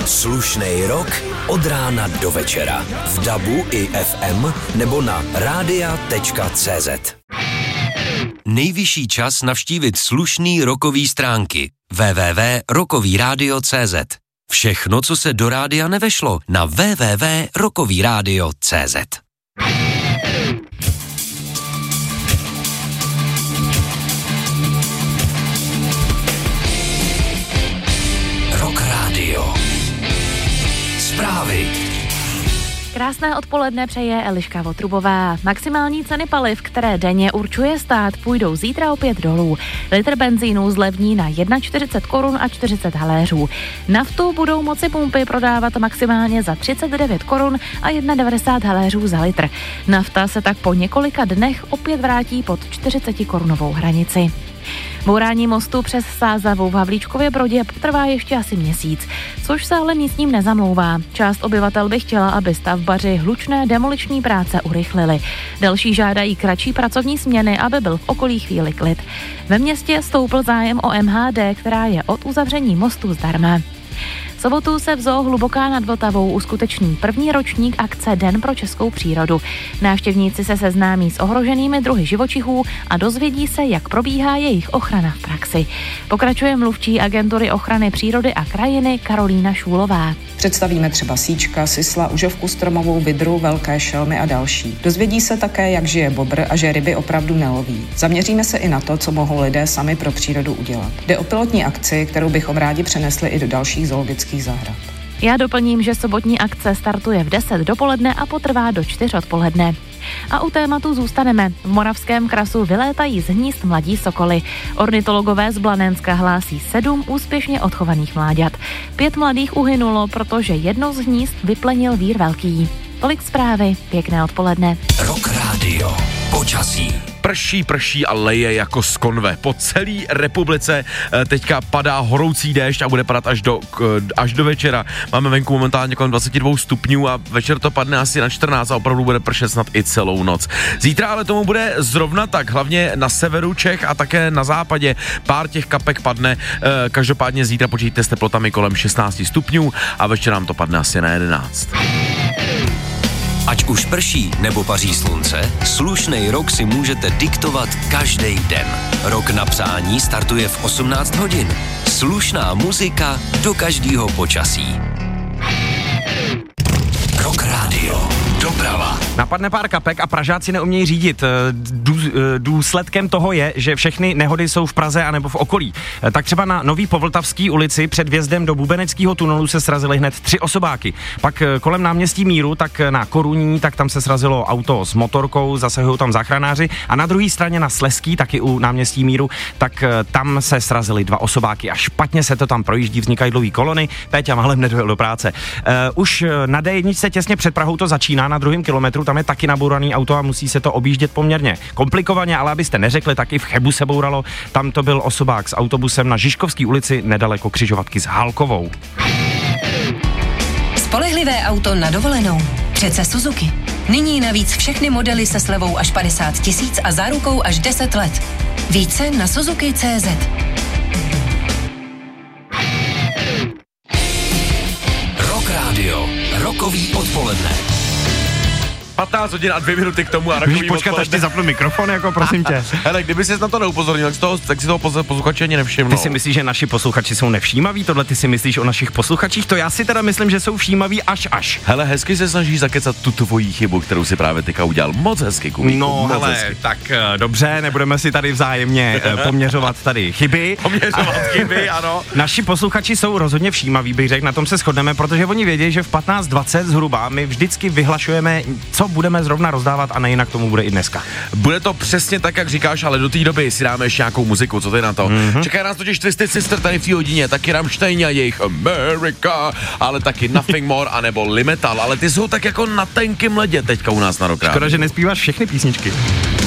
Slušnej rok od rána do večera. V DABu i FM nebo na radia.cz. Nejvyšší čas navštívit slušný rockový stránky www.rockovyradio.cz. Všechno, co se do rádia nevešlo, na www.rockovyradio.cz. Rock Radio. Zprávy. Krásné odpoledne přeje Eliška Votrubová. Maximální ceny paliv, které denně určuje stát, půjdou zítra opět dolů. Litr benzínu zlevní na 41 korun a 40 haléřů. Naftu budou moci pumpy prodávat maximálně za 39 korun a 91 haléřů za litr. Nafta se tak po několika dnech opět vrátí pod 40 korunovou hranici. Bourání mostu přes Sázavu v Havlíčkově Brodě trvá ještě asi měsíc, což se ale místním nezamlouvá. Část obyvatel by chtěla, aby stavbaři hlučné demoliční práce urychlili. Další žádají kratší pracovní směny, aby byl v okolí chvíli klid. Ve městě stoupl zájem o MHD, která je od uzavření mostu zdarma. V sobotu se v Zoo Hluboká nad Vltavou uskuteční první ročník akce Den pro českou přírodu. Návštěvníci se seznámí s ohroženými druhy živočichů a dozvědí se, jak probíhá jejich ochrana v praxi. Pokračuje mluvčí agentury ochrany přírody a krajiny Karolína Šůlová. Představíme třeba síčka, sisla, užovku stromovou, vydru, velké šelmy a další. Dozvědí se také, jak žije bobr a že ryby opravdu neloví. Zaměříme se i na to, co mohou lidé sami pro přírodu udělat. Jde o pilotní akci, kterou bychom rádi přenesli i do dalších zoologických zahrad. Já doplním, že sobotní akce startuje v 10 dopoledne a potrvá do 4 odpoledne. A u tématu zůstaneme. V Moravském krasu vylétají z hnízd mladí sokoly. Ornitologové z Blanenska hlásí 7 úspěšně odchovaných mláďat. 5 mladých uhynulo, protože jedno z hnízd vyplenil vír velký. Tolik zprávy, pěkné odpoledne. Rock Radio. Počasí. Prší a leje jako z konve. Po celé republice teďka padá horoucí déšť a bude padat až do večera. Máme venku momentálně kolem 22 stupňů a večer to padne asi na 14 a opravdu bude pršet snad i celou noc. Zítra ale tomu bude zrovna tak, hlavně na severu Čech a také na západě pár těch kapek padne. Každopádně zítra počítejte s teplotami kolem 16 stupňů a večer nám to padne asi na 11. Ať už prší nebo paří slunce, slušnej rok si můžete diktovat každý den. Rok na přání startuje v 18 hodin. Slušná muzika do každého počasí. Rock Radio. Doprava. Napadne pár kapek a Pražáci neumějí řídit. Důsledkem toho je, že všechny nehody jsou v Praze anebo v okolí. Tak třeba na Nový Povltavský ulici před vjezdem do Bubeneckého tunelu se srazily hned 3 osobáky. Pak kolem náměstí Míru, tak na Korunní, tak tam se srazilo auto s motorkou, zasahují tam záchranáři a na druhé straně na Slezský, taky u náměstí Míru, tak tam se srazily 2 osobáky a špatně se to tam projíždí, vznikají dlouhý kolony. Péťa málem nedojel do práce. Už na D1 těsně před Prahou to začíná, na 2. kilometru, tam je taky nabouraný auto a musí se to objíždět poměrně komplikovaně, ale abyste neřekli, taky v Chebu se bouralo, tam to byl osobák s autobusem na Žižkovské ulici nedaleko křižovatky s Hálkovou. Spolehlivé auto na dovolenou. Přece Suzuki. Nyní navíc všechny modely se slevou až 50 000 a zárukou až 10 let. Více na Suzuki.cz. Rock Radio. Rokový odpoledne. 15 hodin a 2 minuty k tomu a Můžeš počkat, až ty zapnu mikrofon, jako prosím tě. Hele, kdyby ses na to neupozornil, tak si toho posluchači ani nevšimnou. Ty si myslíš, že naši posluchači jsou nevšímaví? Tohle ty si myslíš o našich posluchačích? To já si teda myslím, že jsou všímaví až. Hele, hezky se snažíš zakecat tu tvojí chybu, kterou si právě teďka udělal. Moc hezky, Kubíku. No, hele, hezky. tak dobře, nebudeme si tady vzájemně poměřovat tady chyby. Ano. Naši posluchači jsou rozhodně všímaví, bych řekl, na tom se shodneme, protože oni vědí, že v 15:20 zhruba my vždycky vyhlašujeme, co budeme zrovna rozdávat a nejinak tomu bude i dneska. Bude to přesně tak, jak říkáš, ale do té doby si dáme ještě nějakou muziku, co ty na to? Čeká nás totiž Twisted Sister tady v té hodině, taky Rammstein a jejich America, ale taky Nothing More anebo Limetal, ale ty jsou tak jako na tenkým ledě teďka u nás na Rock Radio. Škoda, že nespíváš všechny písničky.